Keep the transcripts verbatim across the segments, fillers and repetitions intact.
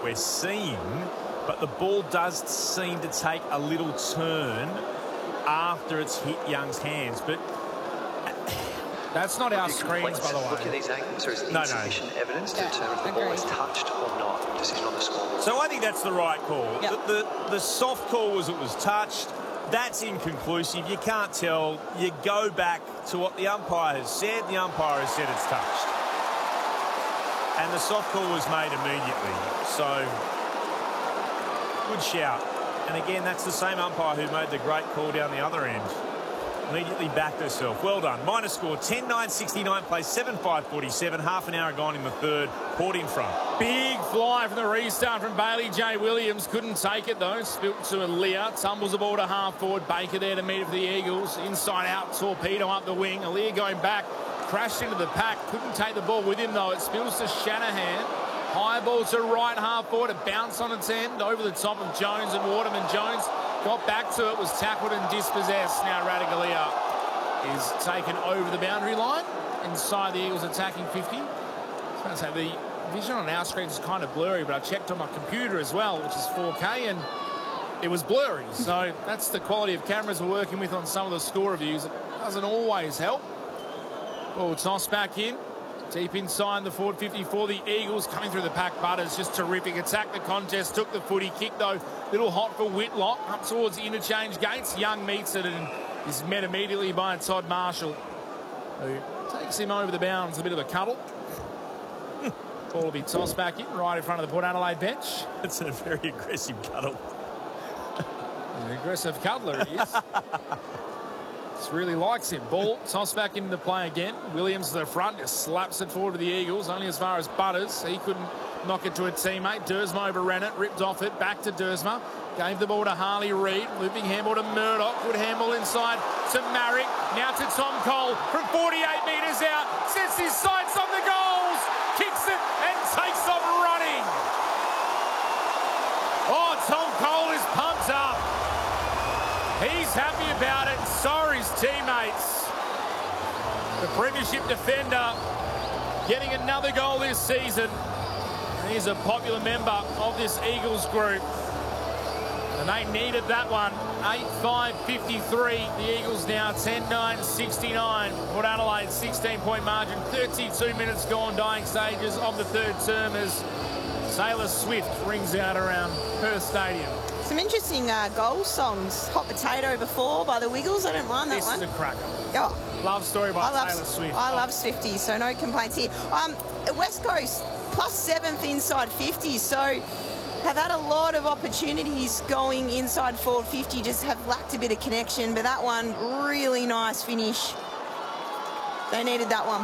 we're seeing, but the ball does seem to take a little turn after it's hit Young's hands. But that's not our screens, by the way. Look at these angles. There is no, insufficient no. evidence to determine if the ball is touched or not. Decision on the scoreboard. So I think that's the right call. Yep. The, the, the soft call was it was touched. That's inconclusive. You can't tell. You go back to what the umpire has said. The umpire has said it's touched. And the soft call was made immediately. So, good shout. And again, that's the same umpire who made the great call down the other end. Immediately backed herself. Well done. Minor score, ten nine sixty-nine, plays seven five forty-seven. Half an hour gone in the third. Port in front. Big fly from the restart from Bailey J. Williams. Couldn't take it, though. Spilt to Aaliyah. Tumbles the ball to half forward. Baker there to meet it for the Eagles. Inside out, torpedo up the wing. Aaliyah going back. Crashed into the pack. Couldn't take the ball with him, though. It spills to Shanahan. High ball to right half forward. A bounce on its end. Over the top of Jones and Waterman. Jones got back to it. Was tackled and dispossessed. Now Ratugolea is taken over the boundary line. Inside the Eagles attacking fifty. I was going to say the vision on our screen is kind of blurry, but I checked on my computer as well, which is four K, and it was blurry. So that's the quality of cameras we're working with on some of the score reviews. It doesn't always help. Ball tossed back in. Deep inside the forward fifty for the Eagles. Coming through the pack, Butters just terrific. Attacked the contest, took the footy, kick though. Little hot for Whitlock. Up towards the interchange gates. Young meets it and is met immediately by Todd Marshall, who takes him over the bounds. A bit of a cuddle. Ball will be tossed back in right in front of the Port Adelaide bench. It's a very aggressive cuddle. An aggressive cuddler he is. Just really likes him. Ball tossed back into play again. Williams to the front, just slaps it forward to the Eagles, only as far as Butters. He couldn't knock it to a teammate. Dersma overran it, ripped off it, back to Dersma. Gave the ball to Harley Reid. Looping handball to Murdoch. Good handball inside to Marrick. Now to Tom Cole from forty-eight metres out. Sets his sights on the goals. Kicks it and takes off running. Oh, Tom Cole is pumped up. He's happy about it. So are his teammates. The premiership defender getting another goal this season. He's a popular member of this Eagles group. And they needed that one. eight five fifty-three. The Eagles now ten nine sixty-nine. Port Adelaide sixteen point margin. thirty-two minutes gone, dying stages of the third term as Taylor Swift rings out around Perth Stadium. Some interesting uh, goal songs. Hot Potato before by the Wiggles. I don't mind that this one. This is a cracker. Oh. Love story by I love, Taylor Swift. I love Swifties, so no complaints here. Um, West Coast plus seventh inside fifty, so have had a lot of opportunities going inside forward fifty, just have lacked a bit of connection, but that one, really nice finish. They needed that one.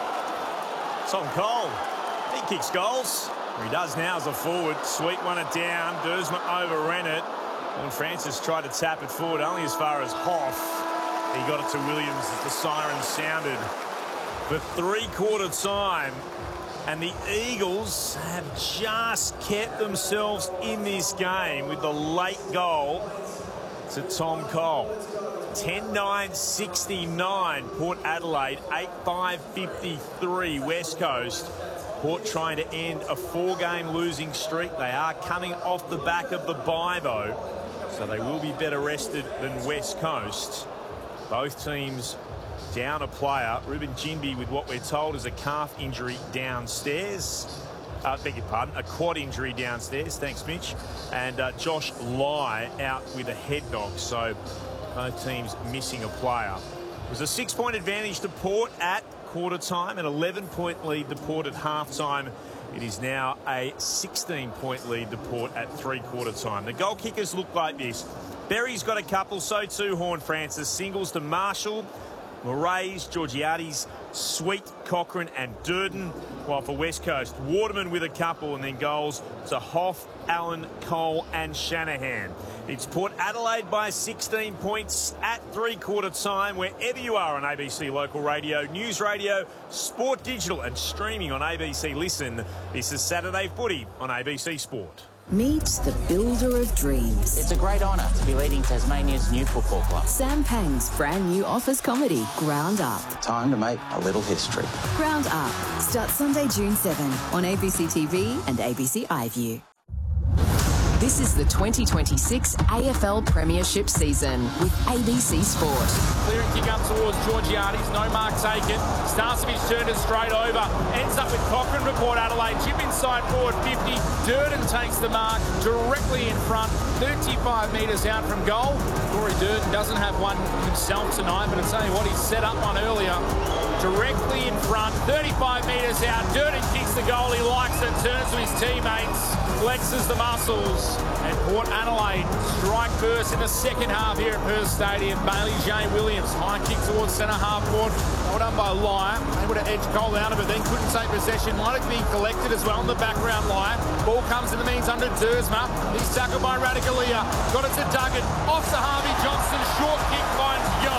Tom Cole, he kicks goals. He does now as a forward. Sweet won it down. Dersma overran it. And Francis tried to tap it forward only as far as Hoff. He got it to Williams as the siren sounded for three-quarter time. And the Eagles have just kept themselves in this game with the late goal to Tom Cole. ten nine sixty-nine, Port Adelaide, eight five fifty-three, West Coast. Port trying to end a four-game losing streak. They are coming off the back of the bye, though, so they will be better rested than West Coast. Both teams down a player. Ruben Ginby with what we're told is a calf injury downstairs. Uh, beg your pardon, a quad injury downstairs. Thanks, Mitch. And uh, Josh Lai out with a head knock. So both teams missing a player. It was a six-point advantage to Port at quarter time, an eleven point lead to Port at half time. It is now a sixteen point lead to Port at three-quarter time. The goal kickers look like this. Berry's got a couple, so too Horne-Francis. Singles to Marshall, Moraes, Georgiades, Sweet, Cochrane and Durden. While for West Coast, Waterman with a couple, and then goals to Hoff, Allen, Cole and Shanahan. It's Port Adelaide by sixteen points at three-quarter time, wherever you are on A B C Local Radio, News Radio, Sport Digital and streaming on A B C Listen. This is Saturday Footy on A B C Sport. Meet the builder of dreams. It's a great honour to be leading Tasmania's new football club. Sam Pang's brand new office comedy, Ground Up. Time to make a little history. Ground Up starts Sunday, June seventh on A B C T V and A B C iView. This is the twenty twenty-six A F L Premiership season with A B C Sport. Clear and kick up towards Georgiades. No mark taken. Starcevich turned it straight over. Ends up with Cochrane for Port Adelaide. Chip inside forward fifty. Durden takes the mark directly in front. thirty-five metres out from goal. Corey Durden doesn't have one himself tonight, but I tell you what, he set up one earlier. Directly in front. thirty-five metres out. Durden kicks the goal. He likes it. Turns to his teammates. Flexes the muscles. And Port Adelaide strike first in the second half here at Perth Stadium. Bailey J. Williams, high kick towards centre half court. Well done by Lyon. Able to edge Cole out of it, then couldn't take possession. Might have been collected as well in the background line. Ball comes in the means under Duursma. He's tackled by Radicalia. Got it to Duggan. Off to Harvey Johnson. Short kick finds Yo,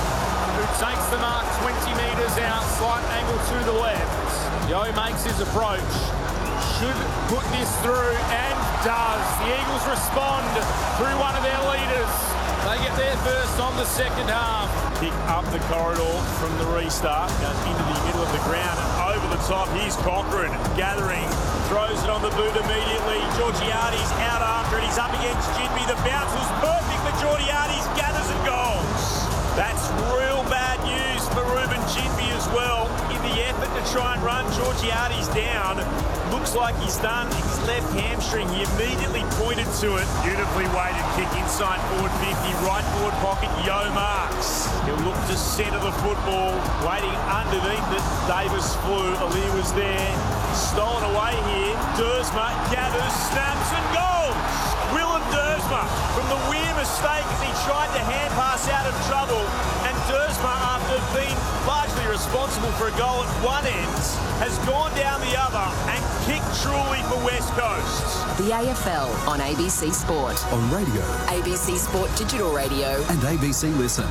who takes the mark twenty metres out. Slight angle to the left. Yo makes his approach. Should put this through and does. The Eagles respond through one of their leaders. They get there first on the second half. Kick up the corridor from the restart, goes into the middle of the ground and over the top. Here's Cochrane gathering, throws it on the boot immediately. Georgiades out after it. He's up against Jinby. The bounce was perfect for Georgiades, gathers and goals. That's real bad news for Ruben Jinby as well. In the effort to try and run Georgiades down, looks like he's done his left hamstring. He immediately pointed to it. Beautifully weighted kick inside forward fifty, right forward pocket. Yo marks. He'll look to centre the football, waiting underneath it. Davis flew. Ali was there. Stolen away here. Duursma gathers, snaps and goals. Willem Duursma from the weird mistake as he tried to hand pass out of trouble. And Duursma, after being largely responsible for a goal at one end, has gone down the other and kicked truly for West Coast. The A F L on A B C Sport. On radio. A B C Sport Digital Radio. And A B C Listen.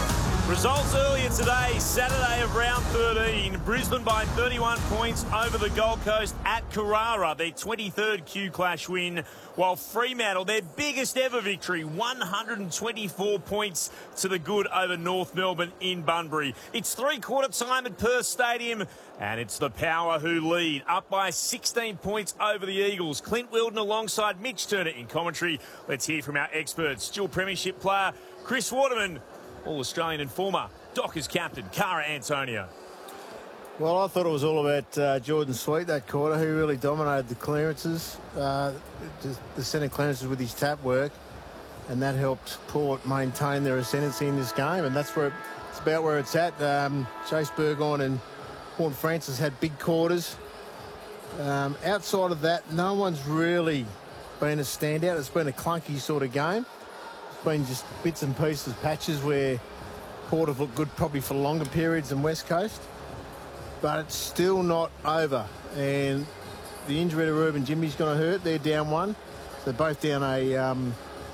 Results earlier today, Saturday of round thirteen. Brisbane by thirty-one points over the Gold Coast at Carrara, their twenty-third Q Clash win, while Fremantle, their biggest ever victory, one hundred twenty-four points to the good over North Melbourne in Bunbury. It's three-quarter time at Perth Stadium, and it's the Power who lead, up by sixteen points over the Eagles. Clint Wilden alongside Mitch Turner in commentary. Let's hear from our experts. Dual premiership player Chris Waterman, All-Australian and former Dockers captain Cara Antonio. Well, I thought it was all about uh, Jordan Sweet that quarter, who really dominated the clearances, uh, just the centre clearances with his tap work, and that helped Port maintain their ascendancy in this game, and that's where it, it's about where it's at. Um, Chase Burgoyne and Horn Francis had big quarters. Um, outside of that, no one's really been a standout. It's been a clunky sort of game. It's been just bits and pieces, patches where Port have looked good probably for longer periods than West Coast. But it's still not over. And the injury to Ruben Jinby's going to hurt. They're down one. They're both down a um,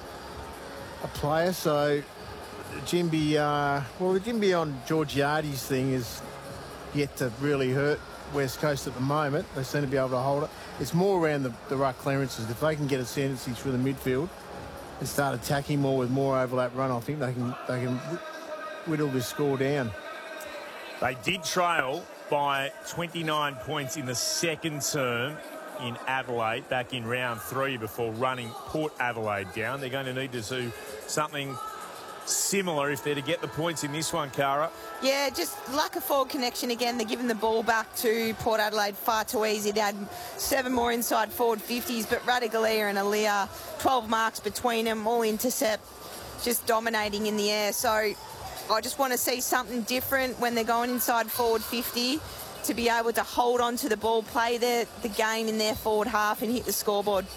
a player. So Jinby, uh, well, the Jinby on Georgiades thing is yet to really hurt West Coast at the moment. They seem to be able to hold it. It's more around the, the ruck clearances. If they can get ascendancy through the midfield and start attacking more with more overlap run, I think they can they can whittle this score down. They did trail by twenty-nine points in the second term in Adelaide back in round three before running Port Adelaide down. They're going to need to do something similar if they're to get the points in this one, Cara. Yeah, just lack of forward connection again. They're giving the ball back to Port Adelaide far too easy. They had seven more inside forward fifties, but Radicalia and Aaliyah, twelve marks between them, all intercept, just dominating in the air. So I just want to see something different when they're going inside forward fifty, to be able to hold on to the ball, play the, the game in their forward half and hit the scoreboard.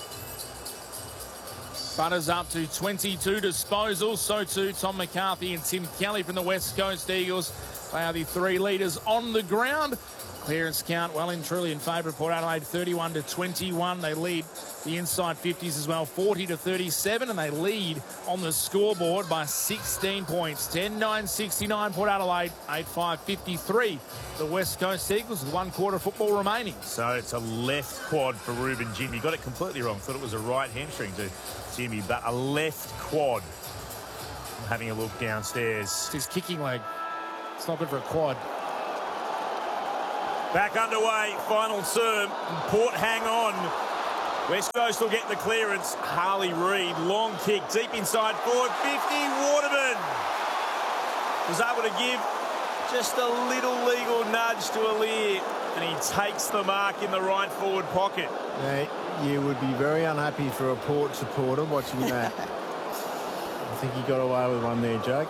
Butters up to twenty-two disposals. So too Tom McCarthy and Tim Kelly from the West Coast Eagles. They are the three leaders on the ground. Clearance count well and truly in favour of Port Adelaide, thirty-one to twenty-one. They lead the inside fifties as well, forty to thirty-seven, and they lead on the scoreboard by sixteen points. ten nine sixty-nine Port Adelaide, eight five fifty-three. The West Coast Eagles with one quarter of football remaining. So it's a left quad for Ruben Jinby. Got it completely wrong. Thought it was a right hamstring to Jinby, but a left quad. I'm having a look downstairs. It's his kicking leg. It's not good for a quad. Back underway, final term. Port hang on. West Coast will get the clearance. Harley Reid, long kick, deep inside forward fifty. Waterman was able to give just a little legal nudge to Aliir, and he takes the mark in the right forward pocket. Yeah, you would be very unhappy for a Port supporter watching that. I think he got away with one there, Jake.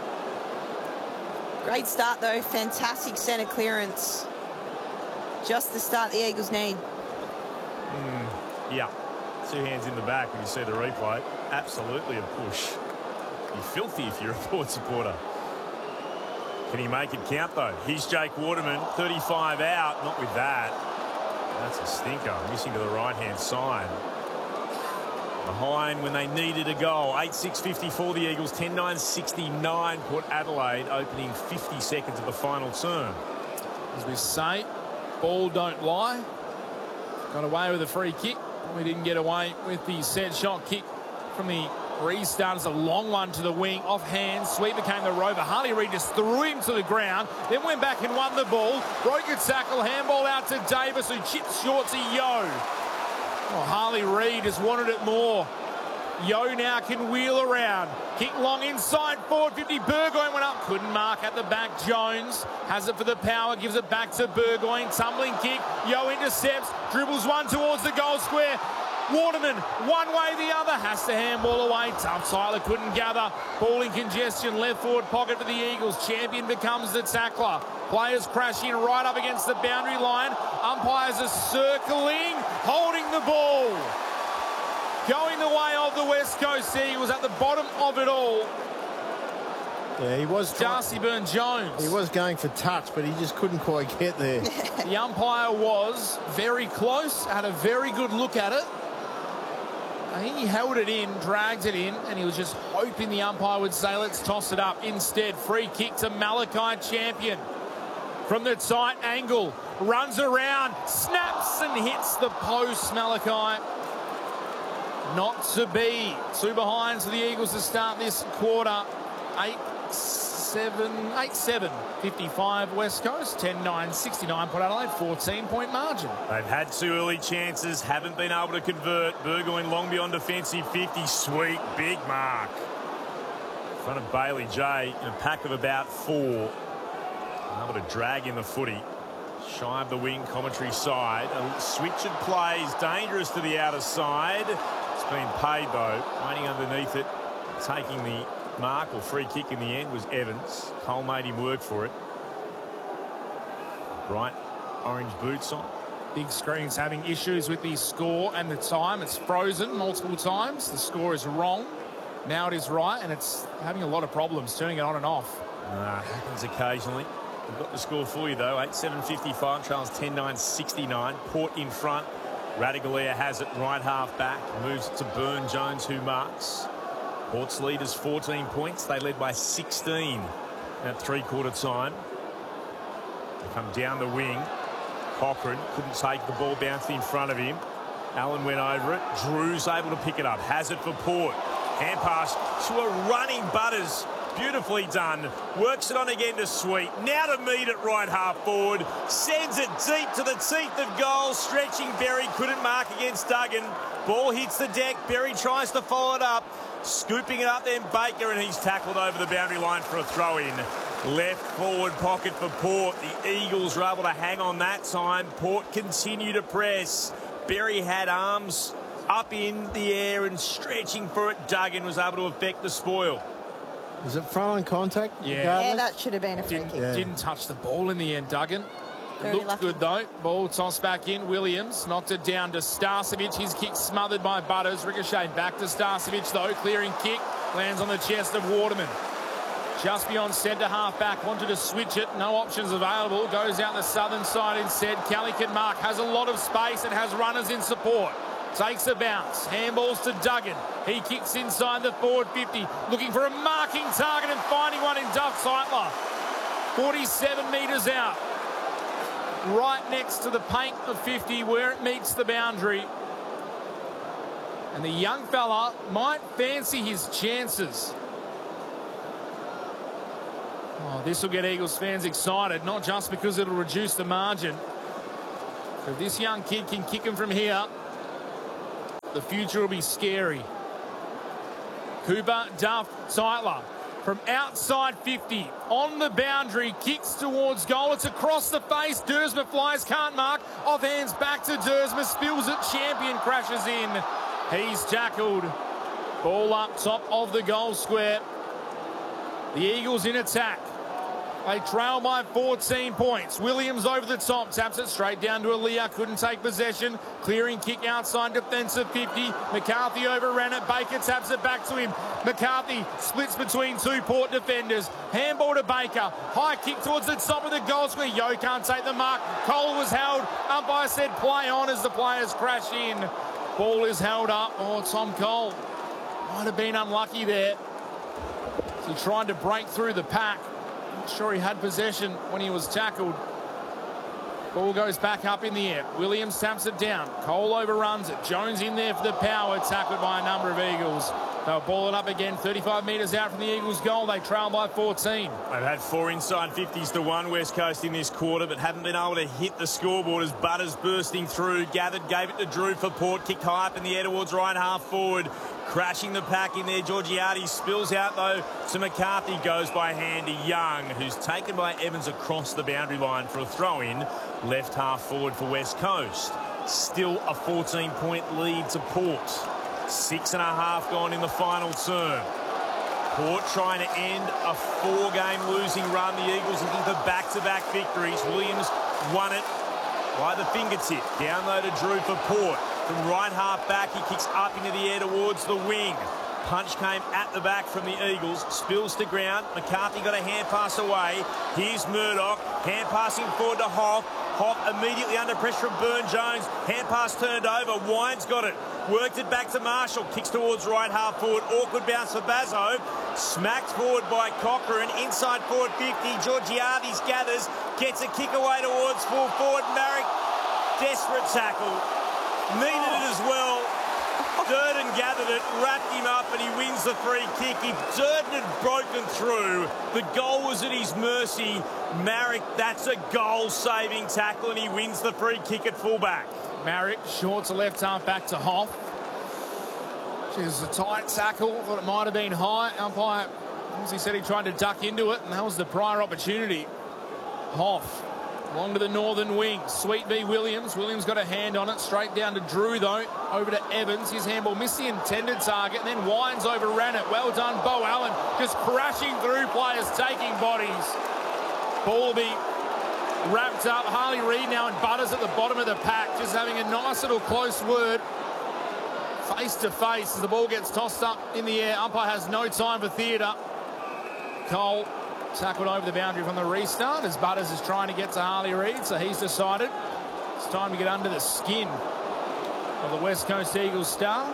Great start, though. Fantastic centre clearance. Just the start the Eagles need. Mm, yeah. Two hands in the back when you see the replay. Absolutely a push. You're filthy if you're a Port supporter. Can he make it count, though? Here's Jake Waterman, thirty-five out. Not with that. That's a stinker. Missing to the right-hand side. Behind when they needed a goal. eight six fifty-four the Eagles, ten nine sixty-nine Port Adelaide, opening fifty seconds of the final term. As we say, ball don't lie. Got away with a free kick. We didn't get away with the set shot kick from the restart. It's a long one to the wing. Off hand. Sweet became the rover. Harley Reid just threw him to the ground. Then went back and won the ball. Broke a tackle. Handball out to Davis, who chips short to Yo. Oh, Harley Reid just wanted it more. Yo now can wheel around. Kick long inside forward fifty. Burgoyne went up. Couldn't mark at the back. Jones has it for the power. Gives it back to Burgoyne. Tumbling kick. Yo intercepts. Dribbles one towards the goal square. Waterman, one way the other, has to handball away. Tough Tyler couldn't gather. Ball in congestion, left forward pocket for the Eagles. Champion becomes the tackler. Players crash in right up against the boundary line. Umpires are circling, holding the ball. Going the way of the West Coast Eagles at the bottom of it all. Yeah, he was Darcy Byrne-Jones. He was going for touch, but he just couldn't quite get there. The umpire was very close, had a very good look at it. I think he held it in, dragged it in, and he was just hoping the umpire would say, let's toss it up. Instead, free kick to Malachi Champion. From the tight angle, runs around, snaps and hits the post, Malachi. Not to be. Two behinds for the Eagles to start this quarter. Eight, seven, eight, seven, fifty-five West Coast, ten nine sixty-nine Port Adelaide, fourteen point margin. They've had two early chances, haven't been able to convert. Burgoyne long beyond defensive fifty. Sweet, big mark. In front of Bailey J in a pack of about four. Able to drag in the footy. Shy of the wing, commentary side. A switch of plays, dangerous to the outer side. It's been paid though. Waiting underneath it, taking the mark or free kick in the end was Evans. Cole made him work for it. Bright orange boots on. Big screen's having issues with the score and the time. It's frozen multiple times. The score is wrong. Now it is right, and it's having a lot of problems turning it on and off. Uh, happens occasionally. We've got the score for you though. eight seven fifty-five. Trails ten nine sixty-nine. Port in front. Radaglia has it right half back. Moves it to Byrne-Jones, who marks. Port's lead is fourteen points. They led by sixteen at three-quarter time. They come down the wing. Cochrane couldn't take the ball, bounced in front of him. Allen went over it. Drew's able to pick it up. Has it for Port. Hand pass to a running Butters. Beautifully done. Works it on again to Sweet. Now to Mead at right half forward. Sends it deep to the teeth of goal. Stretching Berry. Couldn't mark against Duggan. Ball hits the deck. Berry tries to follow it up. Scooping it up then Baker, and he's tackled over the boundary line for a throw-in. Left forward pocket for Port. The Eagles were able to hang on that time. Port continue to press. Berry had arms up in the air and stretching for it. Duggan was able to effect the spoil. Was it front on contact? Yeah. Regardless? Yeah, that should have been a free Didn't, kick. Yeah. didn't touch the ball in the end, Duggan. Very Looked lucky. good though. Ball tossed back in. Williams knocked it down to Starcevic. His kick smothered by Butters. Ricochet back to Starcevic though. Clearing kick. Lands on the chest of Waterman. Just beyond centre half back. Wanted to switch it. No options available. Goes out the southern side instead. Calicut Mark has a lot of space and has runners in support. Takes a bounce. Handballs to Duggan. He kicks inside the forward fifty. Looking for a marking target and finding one in Duff Seitler. forty-seven metres out. Right next to the paint of fifty where it meets the boundary. And the young fella might fancy his chances. Oh, this will get Eagles fans excited, not just because it'll reduce the margin. But if this young kid can kick him from here, the future will be scary. Cooper, Duff, Tyler from outside fifty on the boundary, kicks towards goal. It's across the face. Dersma flies, can't mark. Off hands back to Dersma, spills it. Champion crashes in. He's tackled. Ball up top of the goal square. The Eagles in attack. They trail by fourteen points. Williams over the top, taps it straight down to Aaliyah. Couldn't take possession. Clearing kick outside defensive fifty. McCarthy overran it. Baker taps it back to him. McCarthy splits between two Port defenders. Handball to Baker. High kick towards the top of the goal square. Yo can't take the mark. Cole was held. Umpire said play on as the players crash in. Ball is held up. Oh, Tom Cole might have been unlucky there. He tried to break through the pack. Not sure he had possession when he was tackled. Ball goes back up in the air. Williams taps it down. Cole overruns it. Jones in there for the power. Tackled by a number of Eagles. They'll ball it up again. thirty-five metres out from the Eagles' goal. They trail by fourteen. They've had four inside fifties to one West Coast in this quarter, but haven't been able to hit the scoreboard as Butters bursting through. Gathered, gave it to Drew for Port. Kicked high up in the air towards right half forward. Crashing the pack in there. Georgiades spills out, though, to McCarthy. Goes by hand to Young, who's taken by Evans across the boundary line for a throw-in. Left half forward for West Coast. Still a fourteen-point lead to Port. Six and a half gone in the final term. Port trying to end a four-game losing run. The Eagles looking for back-to-back victories. Williams won it by the fingertip. Down low to Drew for Port. From right half back, he kicks up into the air towards the wing. Punch came at the back from the Eagles. Spills to ground. McCarthy got a hand pass away. Here's Murdoch. Hand passing forward to Hoff. Hoff immediately under pressure from Burne-Jones. Hand pass turned over. Wines got it. Worked it back to Marshall. Kicks towards right half forward. Awkward bounce for Bazzo. Smacked forward by Cochrane. Inside forward fifty. Georgiades gathers. Gets a kick away towards full forward. Marek. Desperate tackle. Needed oh. it as well. Durden gathered it, wrapped him up, and he wins the free kick. If Durden had broken through, the goal was at his mercy. Marek, that's a goal-saving tackle, and he wins the free kick at fullback. Marek, short to left half back to Hoff. It was a tight tackle. Thought it might have been high. Umpire, as he said, he tried to duck into it, and that was the prior opportunity. Hoff. Along to the northern wing. Sweet v Williams. Williams got a hand on it. Straight down to Drew, though. Over to Evans. His handball missed the intended target. And then Wines overran it. Well done, Bo Allen. Just crashing through players, taking bodies. Ball will be wrapped up. Harley Reid now and Butters at the bottom of the pack. Just having a nice little close word. Face to face as the ball gets tossed up in the air. Umpire has no time for theatre. Cole tackled over the boundary from the restart as Butters is trying to get to Harley Reid, so he's decided it's time to get under the skin of the West Coast Eagles star.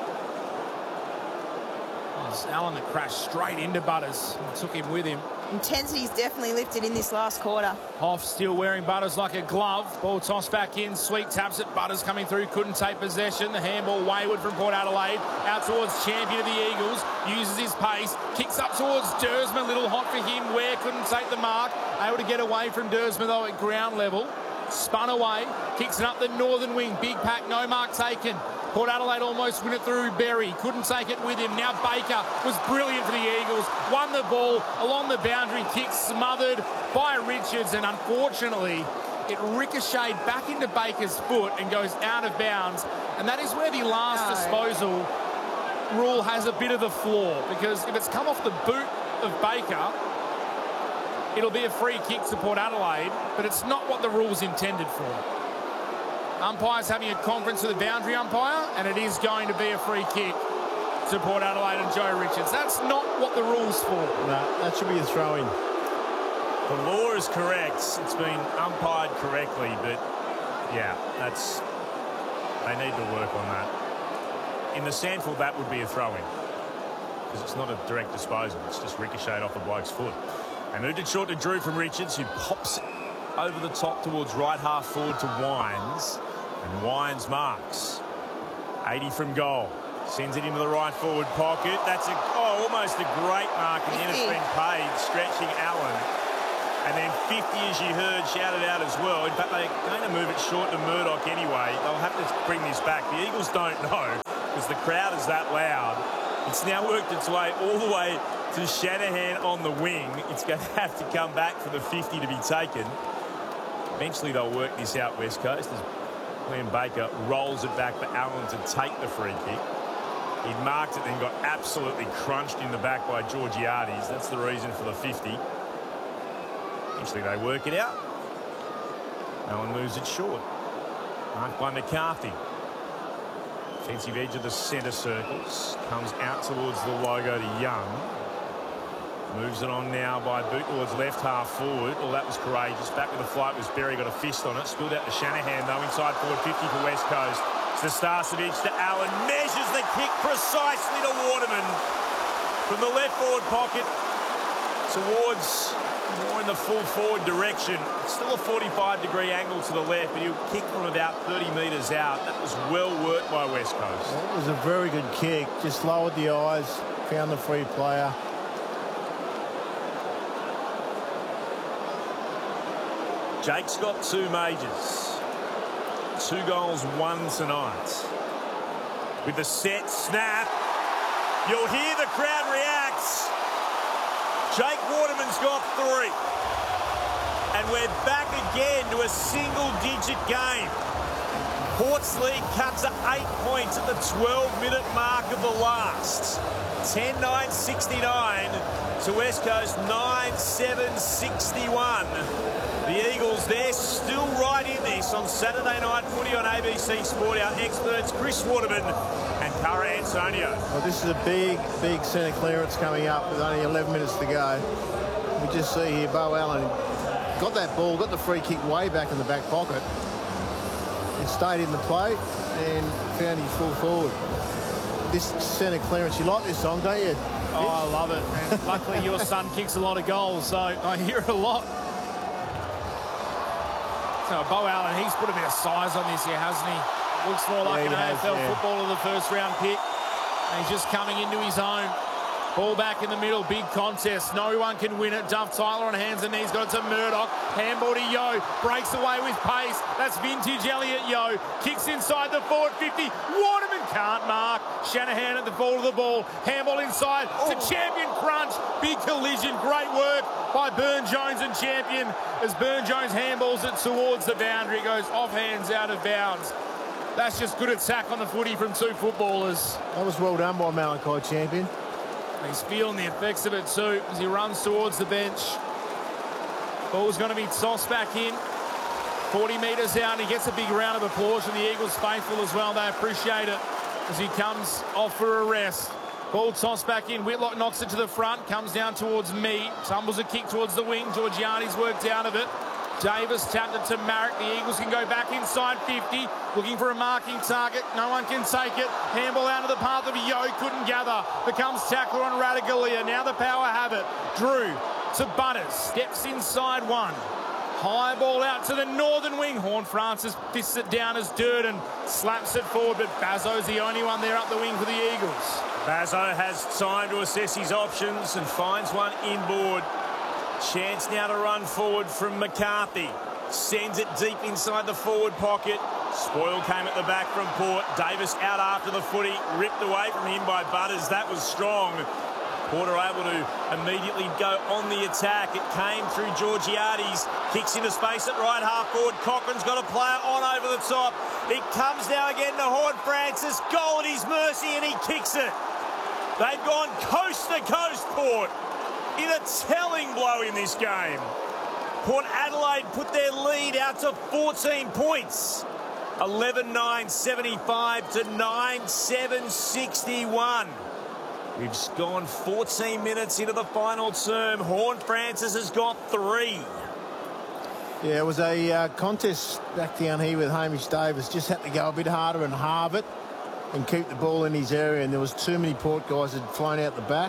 It's Allen that crashed straight into Butters and took him with him. Intensity's definitely lifted in this last quarter. Hoff still wearing Butters like a glove. Ball tossed back in. Sweet taps it. Butters coming through. Couldn't take possession. The handball wayward from Port Adelaide. Out towards champion of the Eagles. Uses his pace. Kicks up towards Dersma. Little hot for him. Ware couldn't take the mark. Able to get away from Dersma though at ground level. Spun away. Kicks it up the northern wing. Big pack. No mark taken. Port Adelaide almost win it through Berry. Couldn't take it with him. Now Baker was brilliant for the Eagles. Won the ball along the boundary. Kick smothered by Richards. And unfortunately, it ricocheted back into Baker's foot and goes out of bounds. And that is where the last no. disposal rule has a bit of a flaw. Because if it's come off the boot of Baker, it'll be a free kick to Port Adelaide. But it's not what the rule's intended for. Umpire's having a conference with the boundary umpire, and it is going to be a free kick to Port Adelaide and Joe Richards. That's not what the rule's for. No, that should be a throw-in. The law is correct. It's been umpired correctly, but yeah, that's they need to work on that. In the Sandford, that would be a throw-in because it's not a direct disposal. It's just ricocheted off the bloke's foot. They moved it short to Drew from Richards, who pops it over the top towards right half forward to Wines. And Wines marks. eighty from goal. Sends it into the right forward pocket. That's a, oh, almost a great mark. And then it's been paid, stretching Allen. And then fifty, as you heard, shouted out as well. In fact, they're going to move it short to Murdoch anyway. They'll have to bring this back. The Eagles don't know because the crowd is that loud. It's now worked its way all the way to Shanahan on the wing. It's going to have to come back for the fifty to be taken. Eventually they'll work this out West Coast as Liam Baker rolls it back for Allen to take the free kick. He'd marked it, then got absolutely crunched in the back by Georgiades. That's the reason for the fifty. Eventually they work it out. Allen moves it short. Marked by McCarthy. Defensive edge of the centre circles. Comes out towards the logo to Young. Moves it on now by Boot towards left half forward. Well, that was courageous. Back with the flight was Berry. Got a fist on it. Spilled out to Shanahan, though, inside forward fifty for West Coast. It's to Starcevic to Allen. Measures the kick precisely to Waterman. From the left forward pocket towards more in the full forward direction. It's still a forty-five degree angle to the left, but he'll kick from about thirty metres out. That was well worked by West Coast. That was a very good kick. Just lowered the eyes, found the free player. Jake's got two majors. Two goals, one tonight. With the set snap, you'll hear the crowd reacts. Jake Waterman's got three. And we're back again to a single-digit game. Ports League cuts to eight points at the twelve minute mark of the last. ten nine sixty-nine to West Coast nine seven sixty-one. The Eagles, they're still right in this on Saturday night footy on A B C Sport. Our experts, Chris Waterman and Cara Antonio. Well, this is a big, big centre clearance coming up with only eleven minutes to go. We just see here Bo Allen got that ball, got the free kick way back in the back pocket. It stayed in the play and found his full forward. This centre clearance, you like this song, don't you? Oh, I love it. And luckily your son kicks a lot of goals, so I hear it a lot. So Bo Allen, he's put a bit of size on this here, hasn't he? Looks more like yeah, an has, A F L yeah. footballer, the first round pick. And he's just coming into his own. Ball back in the middle, big contest. No one can win it. Duff Tyler on hands and knees, got it to Murdoch. Handball to Yo, breaks away with pace. That's vintage Elliot Yo. Kicks inside the forward fifty. Waterman can't mark. Shanahan at the ball of the ball. Handball inside to Champion Crunch. Big collision, great work by Burne-Jones and Champion as Burne-Jones handballs it towards the boundary. It goes off hands, out of bounds. That's just good attack on the footy from two footballers. That was well done by Malachi Champion. He's feeling the effects of it too as he runs towards the bench. Ball's going to be tossed back in. forty metres out. He gets a big round of applause from the Eagles faithful as well. They appreciate it as he comes off for a rest. Ball tossed back in. Whitlock knocks it to the front. Comes down towards me. Tumbles a kick towards the wing. Georgiades worked out of it. Davis tapped it to Marek. The Eagles can go back inside fifty. Looking for a marking target. No one can take it. Handball out of the path of Yo. Couldn't gather. Becomes tackler on Radagalia. Now the Power have it. Drew to Butters. Steps inside one. High ball out to the northern wing. Horne-Francis fists it down as Durden slaps it forward, but Bazzo's the only one there up the wing for the Eagles. Bazzo has time to assess his options and finds one inboard. Chance now to run forward from McCarthy. Sends it deep inside the forward pocket. Spoil came at the back from Port. Davis out after the footy. Ripped away from him by Butters. That was strong. Porter able to immediately go on the attack. It came through Georgiades. Kicks into space at right half forward. Cochran's got a player on over the top. It comes now again to Horne-Francis. Goal at his mercy and he kicks it. They've gone coast to coast, Port, in a telling blow in this game. Port Adelaide put their lead out to fourteen points. eleven nine seventy-five to nine seven sixty-one. We've gone fourteen minutes into the final term. Horne-Francis has got three. Yeah, it was a uh, contest back down here with Hamish Davis. Just had to go a bit harder and halve it and keep the ball in his area. And there was too many Port guys that had flown out the back.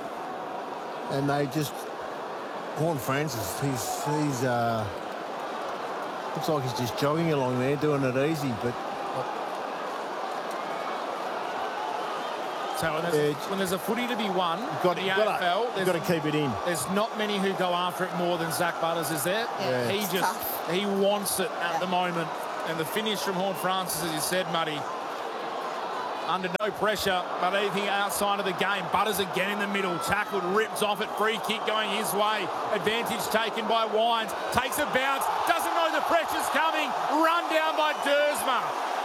And they just... Horne-Francis, he's... he's uh, looks like he's just jogging along there, doing it easy, but... So when there's, when there's a footy to be won got, in the got A F L, you've got to keep it in. There's not many who go after it more than Zach Butters, is there? Yeah, he it's just tough. he wants it at Yeah. the moment. And the finish from Horne-Francis, as you said, Muddy, under no pressure, but anything outside of the game. Butters again in the middle, tackled, ripped off it, free kick going his way. Advantage taken by Wines, takes a bounce, doesn't know the pressure's coming, run down by Dersma.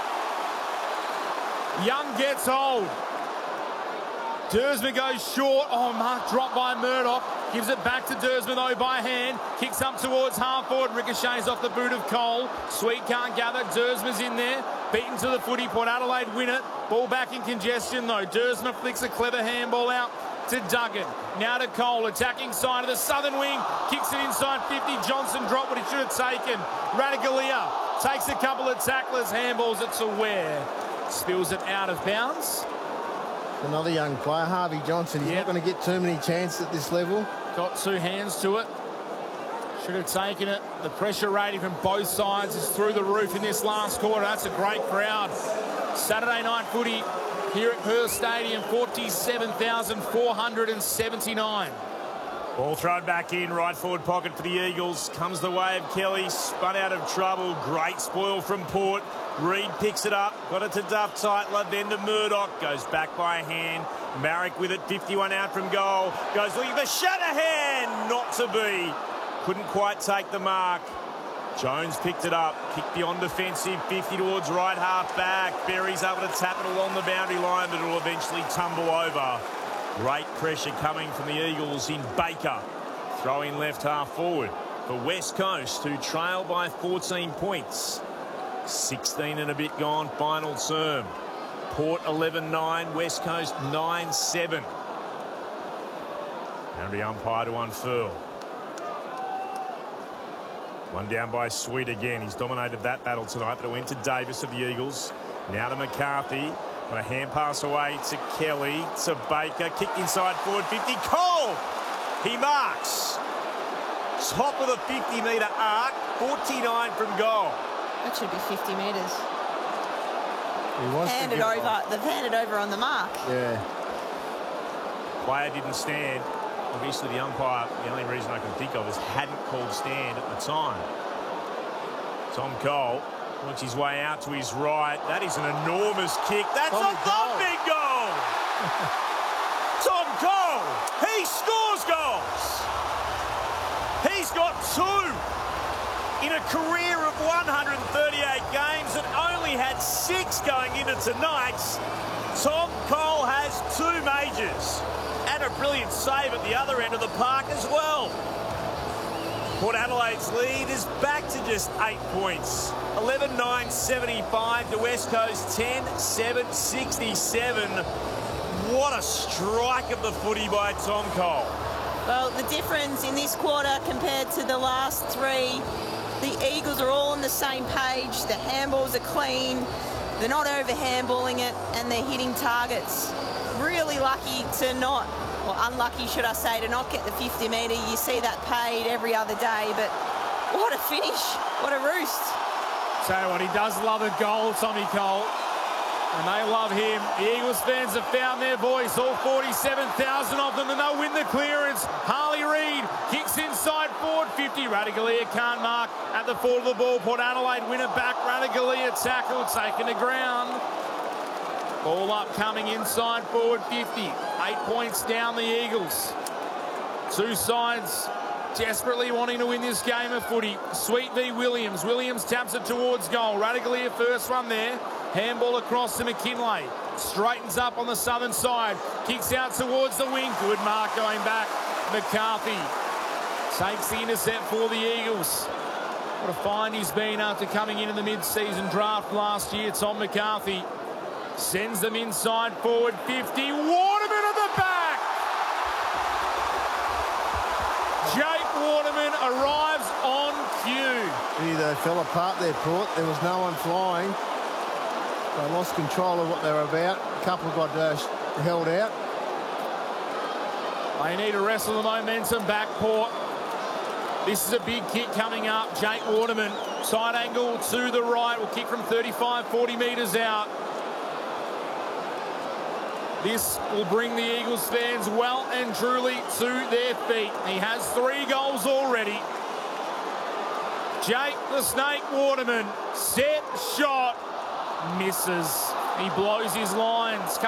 Young gets hold. Dersma goes short. Oh, mark dropped by Murdoch. Gives it back to Dersma, though, by hand. Kicks up towards half-forward. Ricochets off the boot of Cole. Sweet can't gather. Dersma's in there. Beaten to the footy. Port Adelaide win it. Ball back in congestion, though. Dersma flicks a clever handball out to Duggan. Now to Cole. Attacking side of the southern wing. Kicks it inside fifty. Johnson dropped what he should have taken. Ratugolea takes a couple of tacklers. Handballs it to Ware. Spills it out of bounds. Another young player, Harvey Johnson. He's yep. not going to get too many chances at this level. Got two hands to it. Should have taken it. The pressure rating from both sides is through the roof in this last quarter. That's a great crowd. Saturday night footy here at Perth Stadium, forty-seven thousand four hundred seventy-nine. Ball thrown back in, right forward pocket for the Eagles. Comes the way of Kelly, spun out of trouble. Great spoil from Port. Reid picks it up, got it to Duff Tightler, then to Murdoch. Goes back by hand. Marrick with it, fifty-one out from goal. Goes looking for Shanahan, not to be. Couldn't quite take the mark. Jones picked it up, kicked beyond defensive, fifty towards right half back. Berry's able to tap it along the boundary line, but it'll eventually tumble over. Great pressure coming from the Eagles in Baker. Throwing left half forward for West Coast, who trail by fourteen points. sixteen and a bit gone, final term. Port eleven nine, West Coast nine seven. Boundary umpire to unfurl. One down by Sweet again. He's dominated that battle tonight, but it went to Davis of the Eagles. Now to McCarthy. On a hand pass away to Kelly, to Baker. Kicked inside forward fifty. Cole! He marks. Top of the fifty metre arc. forty-nine from goal. That should be fifty metres. He wants handed to over. One. They've handed over on the mark. Yeah. Player didn't stand. Obviously, the umpire, the only reason I can think of is hadn't called stand at the time. Tom Cole works his way out to his right. That is an enormous kick. That's Tom a thumping goal. Tom Cole, he scores goals. He's got two in a career of one hundred thirty-eight games and only had six going into tonight's. Tom Cole has two majors and a brilliant save at the other end of the park as well. Port Adelaide's lead is back to just eight points. eleven nine seventy-five to West Coast ten seven sixty-seven. What a strike of the footy by Tom Cole. Well, the difference in this quarter compared to the last three, the Eagles are all on the same page. The handballs are clean. They're not over handballing it, and they're hitting targets. Really lucky to not, or unlucky should I say, to not get the fifty metre. You see that paid every other day, but what a finish. What a roost. Tell you what, he does love a goal, Tommy Cole. And they love him. The Eagles fans have found their voice, all forty-seven thousand of them, and they'll win the clearance. Harley Reid kicks inside forward fifty. Ratugolea can't mark at the fall of the ball. Port Adelaide win it back. Ratugolea tackle, taken to ground. Ball up, coming inside forward fifty. Eight points down the Eagles. Two sides desperately wanting to win this game of footy. Sweet v Williams. Williams taps it towards goal. Ratugolea first one there. Handball across to McKinlay. Straightens up on the southern side. Kicks out towards the wing. Good mark going back. McCarthy takes the intercept for the Eagles. What a find he's been after coming into the mid-season draft last year. Tom McCarthy sends them inside forward fifty. Waterman at the back. Jake Waterman arrives on cue. Gee, they fell apart there, Port. There was no one flying. They lost control of what they were about. A couple got uh, held out. They need to wrestle the momentum back, Port. This is a big kick coming up. Jake Waterman, side angle to the right, will kick from thirty-five, forty metres out. This will bring the Eagles fans well and truly to their feet. He has three goals already. Jake the Snake Waterman, set, shot, misses. He blows his lines.